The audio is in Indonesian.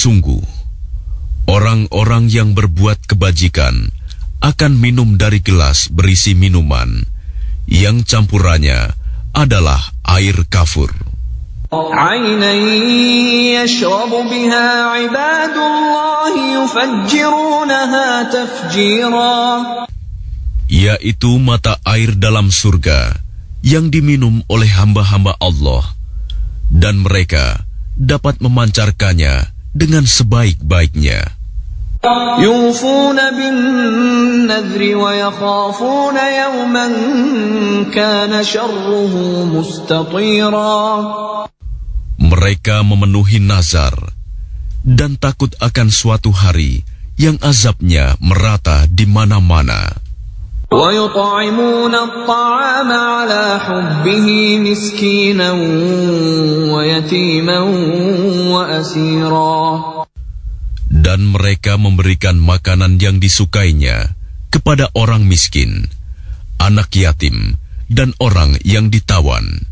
Sungguh, orang-orang yang berbuat kebajikan akan minum dari gelas berisi minuman yang campurannya adalah air kafur. عَيْنًا يَشْرَبُ بِهَا عِبَادُ اللَّهِ يُفَجِّرُونَهَا تَفْجِيرًا. Yaitu mata air dalam surga yang diminum oleh hamba-hamba Allah, dan mereka dapat memancarkannya dengan sebaik-baiknya. يُوفُونَ بِالنَّذْرِ وَيَخَافُونَ يَوْمًا كَانَ شَرُّهُ مُسْتَطِيرًا. Mereka memenuhi nazar dan takut akan suatu hari yang azabnya merata di mana-mana. وَيُطْعِمُونَ الطَّعَامَ عَلَى حُبِّهِ مِسْكِينًا وَيَتِيمًا وَأَسِيرًا. Dan mereka memberikan makanan yang disukainya kepada orang miskin, anak yatim, dan orang yang ditawan.